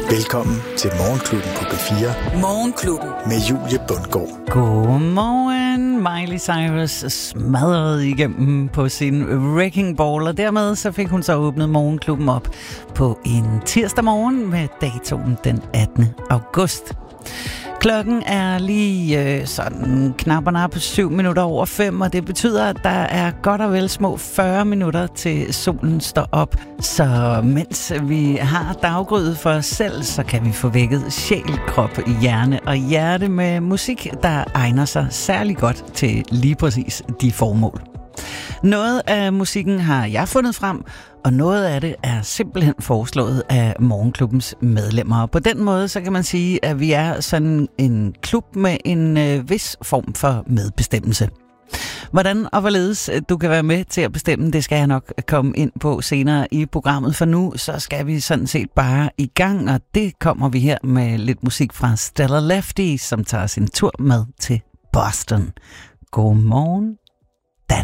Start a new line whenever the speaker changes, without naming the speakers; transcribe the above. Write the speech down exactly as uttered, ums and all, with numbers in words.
Velkommen til Morgenklubben på P fire.
Morgenklubben.
Med Julie Bundgaard.
Godmorgen. Miley Cyrus smadrede igennem på sin Wrecking Ball, og dermed så fik hun så åbnet Morgenklubben op på en tirsdag morgen med datoen den attende august. Klokken er lige øh, sådan knap og nap syv minutter over fem, og det betyder, at der er godt og vel små fyrre minutter til solen står op. Så mens vi har daggryet for os selv, så kan vi få vækket sjæl, krop, hjerne og hjerte med musik, der egner sig særlig godt til lige præcis de formål. Noget af musikken har jeg fundet frem, og noget af det er simpelthen foreslået af Morgenklubbens medlemmer. Og på den måde, så kan man sige, at vi er sådan en klub med en øh, vis form for medbestemmelse. Hvordan og hvorledes du kan være med til at bestemme, det skal jeg nok komme ind på senere i programmet. For nu, så skal vi sådan set bare i gang, og det kommer vi her med lidt musik fra Stellar Lefty, som tager sin tur med til Boston. Godmorgen.